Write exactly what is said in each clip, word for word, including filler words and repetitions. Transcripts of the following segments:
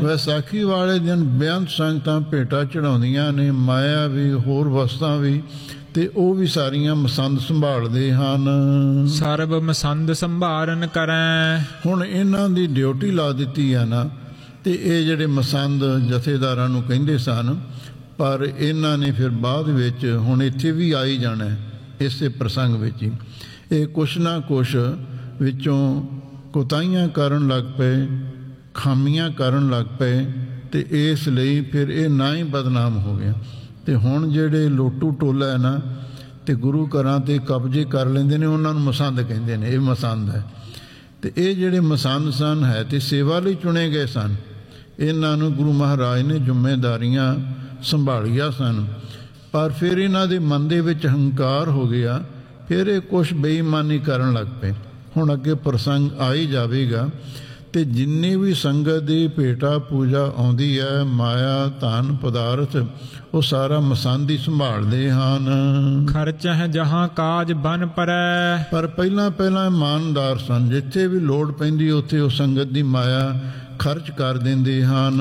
ਵਿਸਾਖੀ ਵਾਲੇ ਦਿਨ ਬੇਅੰਤ ਸੰਗਤਾਂ ਭੇਟਾ ਚੜਾਉਂਦੀਆਂ ਨੇ, ਮਾਇਆ ਵੀ ਹੋਰ ਵਸਤਾਂ ਵੀ, ਤੇ ਉਹ ਵੀ ਸਾਰੀਆਂ ਮਸੰਦ ਸੰਭਾਲਦੇ ਹਨ। ਸਰਬ ਮਸੰਦ ਸੰਭਾਰਨ ਕਰੈ। ਹੁਣ ਇਹਨਾਂ ਦੀ ਡਿਊਟੀ ਲਾ ਦਿੱਤੀ ਹੈ ਨਾ, ਤੇ ਇਹ ਜਿਹੜੇ ਮਸੰਦ ਜਥੇਦਾਰਾਂ ਨੂੰ ਕਹਿੰਦੇ ਸਨ, ਪਰ ਇਹਨਾਂ ਨੇ ਫਿਰ ਬਾਅਦ ਵਿੱਚ ਹੁਣ ਇੱਥੇ ਵੀ ਆਈ ਜਾਣਾ ਇਸੇ ਪ੍ਰਸੰਗ ਵਿੱਚ ਹੀ। ਇਹ ਕੁਛ ਨਾ ਕੁਛ ਵਿੱਚੋਂ ਕੋਤਾਹੀਆਂ ਕਰਨ ਲੱਗ ਪਏ, ਖਾਮੀਆਂ ਕਰਨ ਲੱਗ ਪਏ, ਤੇ ਇਸ ਲਈ ਫਿਰ ਇਹ ਨਾ ਹੀ ਬਦਨਾਮ ਹੋ ਗਿਆ। ਤੇ ਹੁਣ ਜਿਹੜੇ ਲੋਟੂ ਟੋਲਾ ਹੈ ਨਾ, ਤੇ ਗੁਰੂ ਘਰਾਂ 'ਤੇ ਕਬਜ਼ੇ ਕਰ ਲੈਂਦੇ ਨੇ, ਉਹਨਾਂ ਨੂੰ ਮਸੰਦ ਕਹਿੰਦੇ ਨੇ। ਇਹ ਮਸੰਦ ਹੈ। ਤੇ ਇਹ ਜਿਹੜੇ ਮਸੰਦ ਸਨ ਹੈ ਤੇ ਸੇਵਾ ਲਈ ਚੁਣੇ ਗਏ ਸਨ। ਇਹਨਾਂ ਨੂੰ ਗੁਰੂ ਮਹਾਰਾਜ ਨੇ ਜ਼ਿੰਮੇਦਾਰੀਆਂ ਸੰਭਾਲੀਆਂ ਸਨ, ਪਰ ਫਿਰ ਇਹਨਾਂ ਦੇ ਮਨ ਦੇ ਵਿੱਚ ਹੰਕਾਰ ਹੋ ਗਿਆ। ਫਿਰ ਇਹ ਕੁਛ ਬੇਈਮਾਨੀ ਕਰਨ ਲੱਗ ਪਏ। ਹੁਣ ਅੱਗੇ ਪ੍ਰਸੰਗ ਆ ਹੀ ਜਾਵੇਗਾ। ਤੇ ਜਿੰਨੀ ਵੀ ਸੰਗਤ ਦੀ ਭੇਟਾ ਪੂਜਾ ਆਉਂਦੀ ਹੈ, ਮਾਇਆ ਧਨ ਪਦਾਰਥ, ਉਹ ਸਾਰਾ ਮਸੰਦ ਹੀ ਸੰਭਾਲਦੇ ਹਨ। ਖਰਚ ਹੈ ਜਹਾਂ ਕਾਜ ਬਨ ਪਰੈ। ਪਰ ਪਹਿਲਾਂ ਪਹਿਲਾਂ ਇਮਾਨਦਾਰ ਸਨ, ਜਿੱਥੇ ਵੀ ਲੋੜ ਪੈਂਦੀ ਉੱਥੇ ਉਹ ਸੰਗਤ ਦੀ ਮਾਇਆ ਖਰਚ ਕਰ ਦਿੰਦੇ ਹਨ।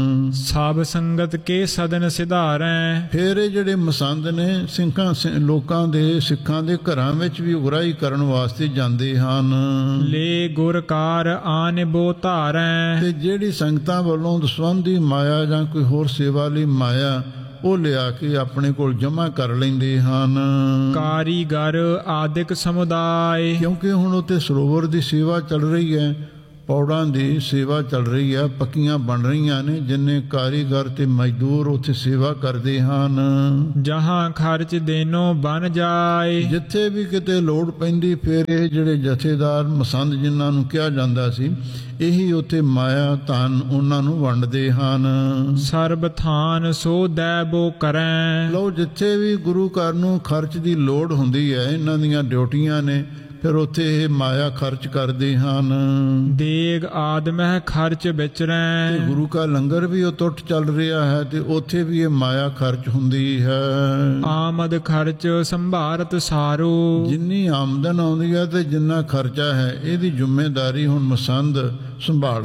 ਸਭ ਸੰਗਤ ਕੇ ਸਦਨ ਸਿਧਾਰੈ। ਫਿਰ ਇਹ ਜਿਹੜੇ ਮਸੰਦ ਨੇ ਸਿੰਘਾਂ ਲੋਕਾਂ ਦੇ ਸਿੱਖਾਂ ਦੇ ਘਰਾਂ ਵਿੱਚ ਵੀ ਉਗਰਾਹੀ ਕਰਨ ਵਾਸਤੇ ਜਾਂਦੇ ਹਨ। ਲੈ ਗੁਰ ਕਾਰ ਆਨ ਬੋ ਧਾਰੈ। ਤੇ ਜਿਹੜੀ ਸੰਗਤਾਂ ਵੱਲੋਂ ਦਸਵੰਧ ਦੀ ਮਾਇਆ ਜਾਂ ਕੋਈ ਹੋਰ ਸੇਵਾ ਲਈ ਮਾਇਆ ਉਹ ਲਿਆ ਕੇ ਆਪਣੇ ਕੋਲ ਜਮ੍ਹਾਂ ਕਰ ਲੈਂਦੇ ਹਨ। ਕਾਰੀਗਰ ਆਦਿਕ ਸਮੁਦਾਇ। ਕਿਉਂਕਿ ਹੁਣ ਉੱਥੇ ਸਰੋਵਰ ਦੀ ਸੇਵਾ ਚੱਲ ਰਹੀ ਹੈ, ਪੌੜਾਂ ਦੀ ਸੇਵਾ ਚੱਲ ਰਹੀ ਹੈ, ਪੱਕੀਆਂ ਬਣ ਰਹੀਆਂ ਨੇ, ਜਿੰਨੇ ਕਾਰੀਗਰ ਤੇ ਮਜ਼ਦੂਰ ਉੱਥੇ ਸੇਵਾ ਕਰਦੇ ਹਨ। ਜਹਾਂ ਖਰਚ ਦੇਨੋ ਬਨ ਜਾਏ। ਜਿੱਥੇ ਵੀ ਕਿਤੇ ਲੋੜ ਪੈਂਦੀ ਫਿਰ ਇਹ ਜਿਹੜੇ ਜਥੇਦਾਰ ਮਸੰਦ ਜਿਨ੍ਹਾਂ ਨੂੰ ਕਿਹਾ ਜਾਂਦਾ ਸੀ, ਇਹੀ ਉੱਥੇ ਮਾਇਆ ਧਨ ਉਹਨਾਂ ਨੂੰ ਵੰਡਦੇ ਹਨ। ਸਰਬ ਥਾਨ ਸੋ ਦੈ ਬੋ ਕਰੈ। ਲਓ, ਜਿੱਥੇ ਵੀ ਗੁਰੂ ਘਰ ਨੂੰ ਖਰਚ ਦੀ ਲੋੜ ਹੁੰਦੀ ਹੈ, ਇਹਨਾਂ ਦੀਆਂ ਡਿਊਟੀਆਂ ਨੇ, ਫਿਰ ਉੱਥੇ ਇਹ ਮਾਇਆ ਖਰਚ ਕਰਦੇ ਹਨ। ਦੇਗ ਆਦਮਹਿ ਖਰਚ ਵਿਚਰੈ। ਗੁਰੂ ਕਾ ਲੰਗਰ ਵੀ ਉਹ ਟੁੱਟ ਚੱਲ ਰਿਹਾ ਹੈ, ਤੇ ਉੱਥੇ ਵੀ ਇਹ ਮਾਇਆ ਖਰਚ ਹੁੰਦੀ ਹੈ। ਆਮਦ ਖਰਚ ਸੰਭਾਰਤ ਸਾਰੋ। ਜਿੰਨੀ ਆਮਦਨ ਆਉਂਦੀ ਹੈ ਤੇ ਜਿੰਨਾ ਖਰਚਾ ਹੈ, ਇਹਦੀ ਜ਼ਿੰਮੇਦਾਰੀ ਹੁਣ ਮਸੰਦ ਸੰਭਾਲ